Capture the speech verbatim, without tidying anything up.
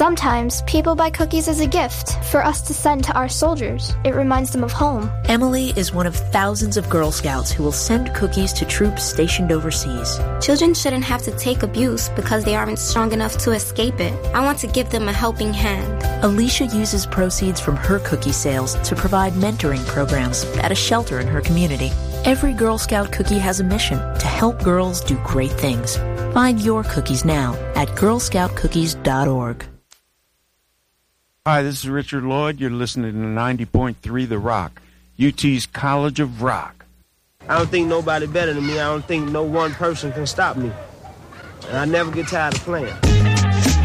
Sometimes people buy cookies as a gift for us to send to our soldiers. It reminds them of home. Emily is one of thousands of Girl Scouts who will send cookies to troops stationed overseas. Children shouldn't have to take abuse because they aren't strong enough to escape it. I want to give them a helping hand. Alicia uses proceeds from her cookie sales to provide mentoring programs at a shelter in her community. Every Girl Scout cookie has a mission to help girls do great things. Find your cookies now at girl scout cookies dot org. Hi, this is Richard Lloyd. You're listening to ninety point three The Rock, U T's College of Rock. I don't think nobody better than me. I don't think no one person can stop me. And I never get tired of playing.